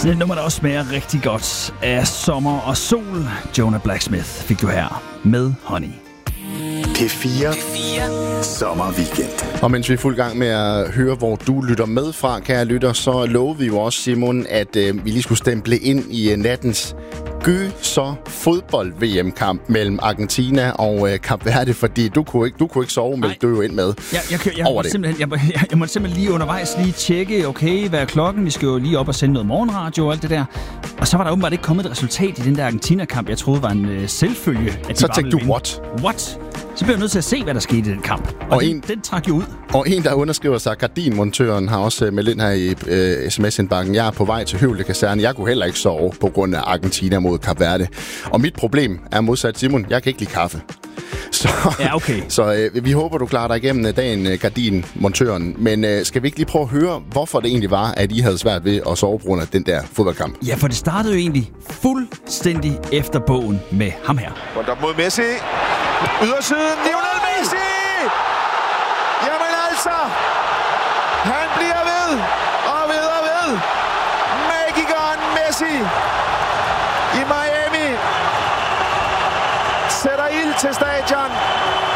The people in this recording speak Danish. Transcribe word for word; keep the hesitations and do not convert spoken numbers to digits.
Sådan et nummer, der også smager rigtig godt af sommer og sol. Jonah Blacksmith fik du her med Honey. P fire Sommerweekend. Og mens vi er fuld gang med at høre, hvor du lytter med fra, kære lytter, så lovede vi jo også, Simon, at øh, vi lige skulle stemple ind i uh, nattens gyser fodbold-V M-kamp mellem Argentina og øh, Kap Verde, fordi du kunne ikke, du kunne ikke sove, men du jo ind med jeg, jeg, jeg, jeg, over må det. Simpelthen, jeg, jeg, jeg må simpelthen lige undervejs lige tjekke, okay, hvad er klokken? Vi skal jo lige op og sende noget morgenradio og alt det der. Og så var der åbenbart ikke kommet et resultat i den der Argentina-kamp, jeg troede var en øh, selvfølge. At de så bare tænkte du, vinde. what? What? Så blev jeg nødt til at se, hvad der skete i den kamp. Og, og den, en, den trak jo ud. Og en, der underskriver sig, Gardin-montøren, har også meldt ind her i øh, sms-indbakken. Jeg er på vej til Høvle Kaserne. Jeg kunne heller ikke sove på grund af Argentina mod Kap Verde. Og mit problem er modsat Simon. Jeg kan ikke lide kaffe. Så, ja, okay. så øh, vi håber, du klarer dig igennem dagen, øh, Gardin-montøren. Men øh, skal vi ikke lige prøve at høre, hvorfor det egentlig var, at I havde svært ved at sove på grund af den der fodboldkamp? Ja, for det startede jo egentlig fuldstændig efter bogen med ham her. Rundt op mod Messi. Ydersiden. Lionel Messi! Jamen altså! Han bliver ved og ved og ved. Magikeren Messi i Miami sætter ild til stadion.